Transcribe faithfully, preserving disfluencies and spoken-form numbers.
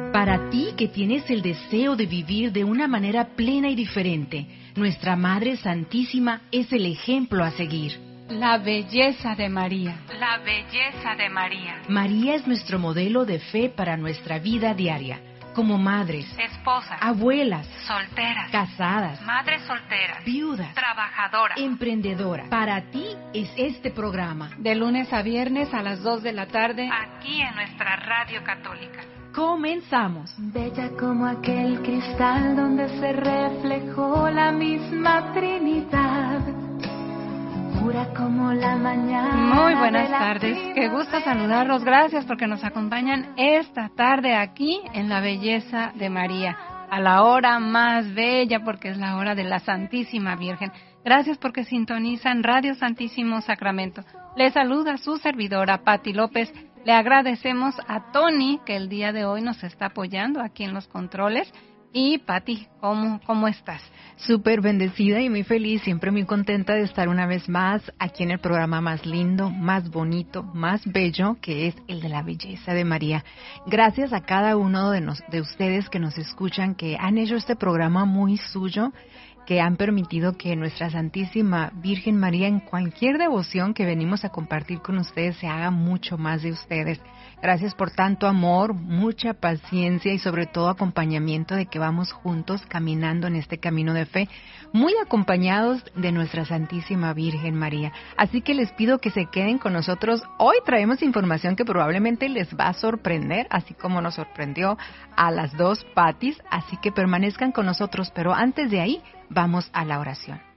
Para ti que tienes el deseo de vivir de una manera plena y diferente, nuestra Madre Santísima es el ejemplo a seguir. La belleza de María. La belleza de María. María es nuestro modelo de fe para nuestra vida diaria, como madres, esposas, abuelas, solteras, casadas, madres solteras, viudas, trabajadoras, emprendedoras. Para ti es este programa. De lunes a viernes a las dos de la tarde, aquí en nuestra Radio Católica. Comenzamos. Bella como aquel cristal donde se reflejó la misma Trinidad. Pura como la mañana. Muy buenas tardes, qué gusto saludarlos. Gracias porque nos acompañan esta tarde aquí en la belleza de María, a la hora más bella porque es la hora de la Santísima Virgen. Gracias porque sintonizan Radio Santísimo Sacramento. Les saluda su servidora Pati López. Le agradecemos a Tony que el día de hoy nos está apoyando aquí en los controles. Y Pati, ¿cómo, cómo estás? Súper bendecida y muy feliz, siempre muy contenta de estar una vez más aquí en el programa más lindo, más bonito, más bello, que es el de la belleza de María. Gracias a cada uno de, nos, de ustedes que nos escuchan, que han hecho este programa muy suyo, que han permitido que nuestra Santísima Virgen María, en cualquier devoción que venimos a compartir con ustedes, se haga mucho más de ustedes. Gracias por tanto amor, mucha paciencia y sobre todo acompañamiento de que vamos juntos caminando en este camino de fe, muy acompañados de nuestra Santísima Virgen María. Así que les pido que se queden con nosotros. Hoy traemos información que probablemente les va a sorprender, así como nos sorprendió a las dos Patis, así que permanezcan con nosotros, pero antes de ahí, vamos a la oración.